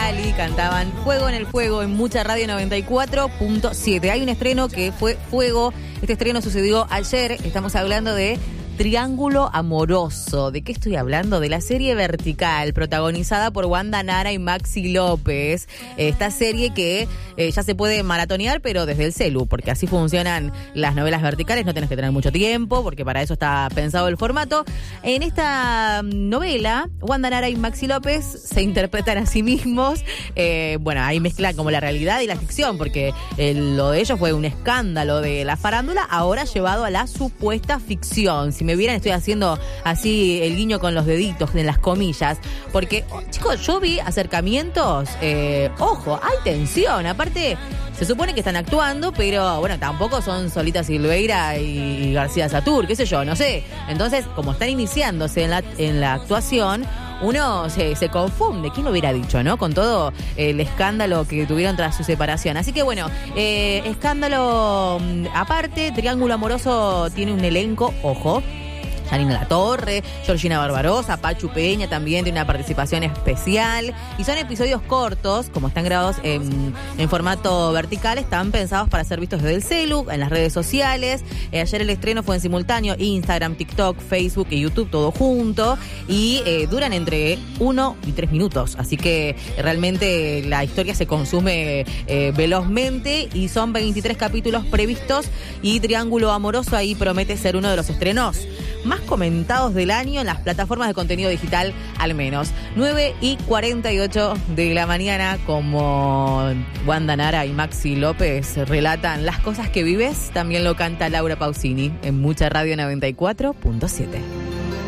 Lali cantaban Fuego en el Fuego en Mucha Radio 94.7. Hay un estreno que fue Fuego. Este estreno sucedió ayer. Estamos hablando de Triángulo Amoroso. ¿De qué estoy hablando? De la serie Vertical, protagonizada por Wanda Nara y Maxi López. Esta serie que ya se puede maratonear, pero desde el celu, porque así funcionan las novelas verticales. No tenés que tener mucho tiempo, porque para eso está pensado el formato. En esta novela, Wanda Nara y Maxi López se interpretan a sí mismos. Bueno, ahí mezclan como la realidad y la ficción, porque lo de ellos fue un escándalo de la farándula, ahora llevado a la supuesta ficción. Si me vieran, estoy haciendo así el guiño con los deditos en las comillas, porque, chicos, yo vi acercamientos, ojo, hay tensión, aparte se supone que están actuando, pero bueno, tampoco son Solita Silveira y García Satur, qué sé yo, no sé. Entonces, como están iniciándose en la actuación, uno se confunde. ¿Quién lo hubiera dicho, no? Con todo el escándalo que tuvieron tras su separación. Así que bueno, escándalo aparte, Triángulo Amoroso tiene un elenco, ojo, Janina Latorre, Georgina Barbarosa, Pachu Peña también tiene una participación especial. Y son episodios cortos, como están grabados en formato vertical, están pensados para ser vistos desde el celu, en las redes sociales. Ayer el estreno fue en simultáneo, Instagram, TikTok, Facebook y YouTube, todo junto. Y duran entre 1 y 3 minutos. Así que realmente la historia se consume velozmente y son 23 capítulos previstos. Y Triángulo Amoroso ahí promete ser uno de los estrenos más comentados del año en las plataformas de contenido digital, al menos. 9:48 de la mañana, como Wanda Nara y Maxi López relatan las cosas que vives, también lo canta Laura Pausini en Mucha Radio 94.7.